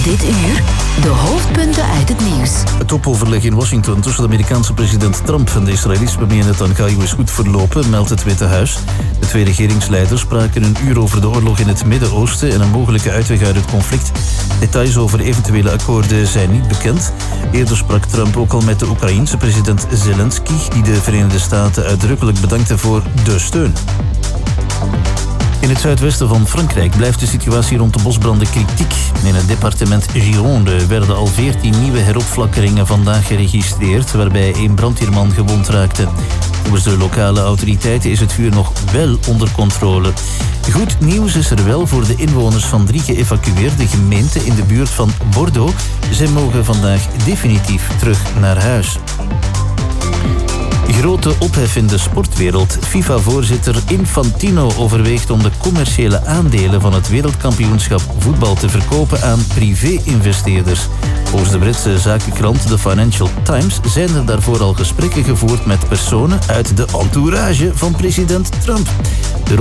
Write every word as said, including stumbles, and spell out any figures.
Dit uur de hoofdpunten uit het nieuws. Het topoverleg in Washington tussen de Amerikaanse president Trump en de Israëlische premier Netanyahu is goed verlopen, meldt het Witte Huis. De twee regeringsleiders spraken een uur over de oorlog in het Midden-Oosten en een mogelijke uitweg uit het conflict. Details over eventuele akkoorden zijn niet bekend. Eerder sprak Trump ook al met de Oekraïense president Zelensky, die de Verenigde Staten uitdrukkelijk bedankte voor de steun. In het zuidwesten van Frankrijk blijft de situatie rond de bosbranden kritiek. In het departement Gironde werden al veertien nieuwe heropflakkeringen vandaag geregistreerd, waarbij één brandweerman gewond raakte. Volgens de lokale autoriteiten is het vuur nog wel onder controle. Goed nieuws is er wel voor de inwoners van drie geëvacueerde gemeenten in de buurt van Bordeaux. Zij mogen vandaag definitief terug naar huis. Grote ophef in de sportwereld. FIFA-voorzitter Infantino overweegt om de commerciële aandelen van het wereldkampioenschap voetbal te verkopen aan privé-investeerders. Volgens de Britse zakenkrant The Financial Times zijn er daarvoor al gesprekken gevoerd met personen uit de entourage van president Trump. De